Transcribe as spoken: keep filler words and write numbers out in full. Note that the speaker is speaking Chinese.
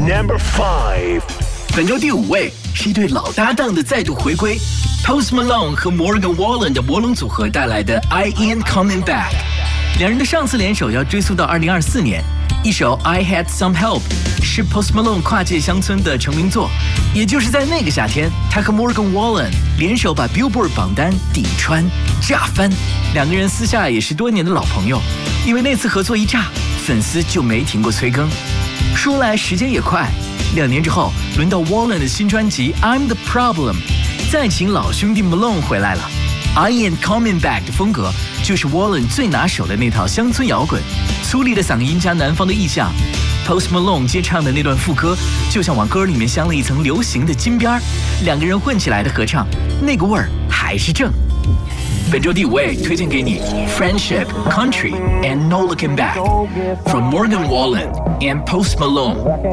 Number five， 本周第五位是一对老搭档的再度回归 ，Post Malone 和 Morgan Wallen 的魔龙组合带来的 I Ain't Coming Back。两人的上次联手要追溯到二零二四年，一首 I Had Some Help 是 Post Malone 跨界乡村的成名作，也就是在那个夏天，他和 Morgan Wallen 联手把 Billboard 榜单顶穿炸翻。两个人私下也是多年的老朋友，因为那次合作一炸，粉丝就没停过催更。说来时间也快，两年之后，轮到 Wallen 的新专辑 I'm the Problem， 再请老兄弟 Malone 回来了。I Ain't Coming Back 的风格就是 Wallen 最拿手的那套乡村摇滚，粗粝的嗓音加南方的意象。Post Malone 接唱的那段副歌，就像往歌里面镶了一层流行的金边儿，两个人混起来的合唱，那个味儿还是正。本周第五位推荐给你 Friendship, Country and No Looking Back from Morgan Wallen and Post Malone。